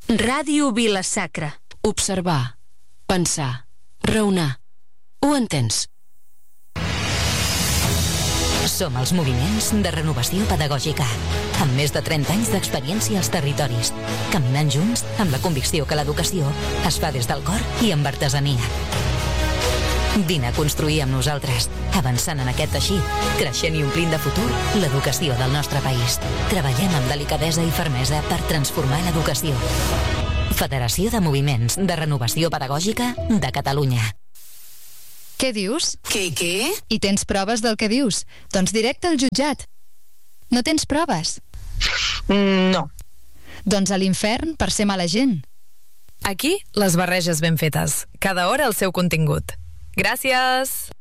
Ràdio Vila-sacra. Observar, pensar, raonar. Ho entens? Som els moviments de renovació pedagògica, amb més de 30 anys d'experiència als territoris, caminant junts amb la convicció que l'educació es fa des del cor i amb artesania. Vine a construir amb nosaltres, avançant en aquest teixit, creixent i omplint de futur l'educació del nostre país. Treballem amb delicadesa i fermesa per transformar l'educació. Federació de Moviments de Renovació Pedagògica de Catalunya. Què dius? Què? I tens proves del que dius? Doncs directe al jutjat. No tens proves? No. Doncs a l'infern per ser mala gent. Aquí, les barreges ben fetes. Cada hora el seu contingut. Gràcies!